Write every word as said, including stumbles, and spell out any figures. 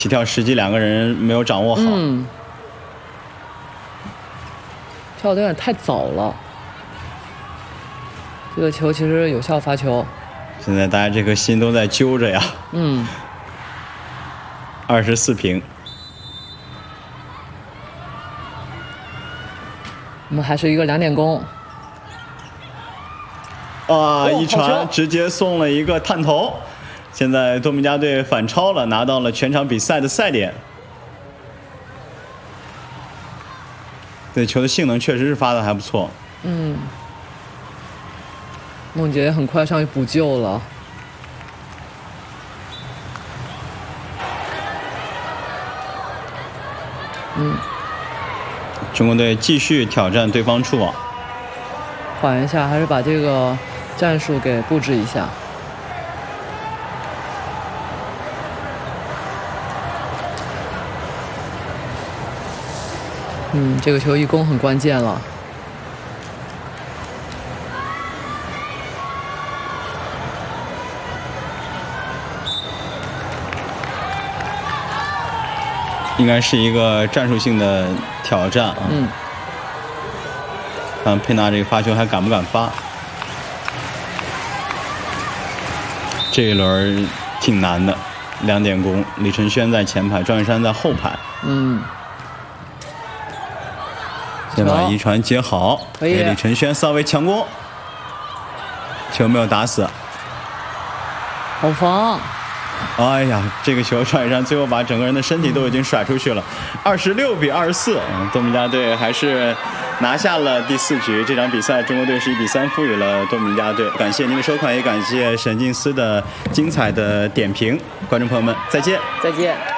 起跳时机两个人没有掌握好， 嗯，跳的有点太早了。这个球其实有效罚球。 现在大家这颗心都在揪着呀。 嗯， 二十四平。 我们还是一个两点攻。 啊， 哦一传直接送了一个探头。现在多米加队反超了，拿到了全场比赛的赛点。这球的性能确实是发的还不错。 嗯，梦洁很快上去补救了。嗯， 中国队继续挑战对方触网。 缓一下，还是把这个战术给布置一下。嗯，这个球一攻很关键了。 应该是一个战术性的挑战啊。 嗯。 看佩纳这个发球还敢不敢发？这一轮挺难的，两点攻，李承轩在前排，庄雨珊在后排。 嗯。 先把一传接好，给李承轩稍微强攻，球没有打死。 好防！ 哎呀，这个球庄雨珊最后把整个人的身体都已经甩出去了，二十六比二十四，多米加队还是拿下了第四局。这场比赛，中国队是一比三负于了多米加队。感谢您的收看，也感谢沈静思的精彩的点评。观众朋友们，再见！ 再见。